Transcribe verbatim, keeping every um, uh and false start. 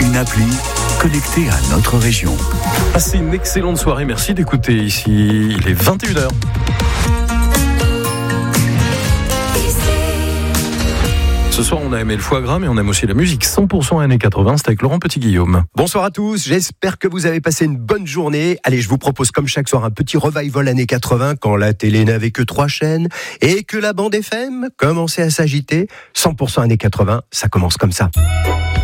une appli connectée à notre région. Passez une excellente soirée, merci d'écouter ici, il est vingt et une heures. Ce soir, on a aimé le foie gras, mais on aime aussi la musique. cent pour cent années quatre-vingts, c'est avec Laurent Petit-Guillaume. Bonsoir à tous, j'espère que vous avez passé une bonne journée. Allez, je vous propose comme chaque soir un petit revival années quatre-vingts quand la télé n'avait que trois chaînes et que la bande F M commençait à s'agiter. cent pour cent années quatre-vingts, ça commence comme ça.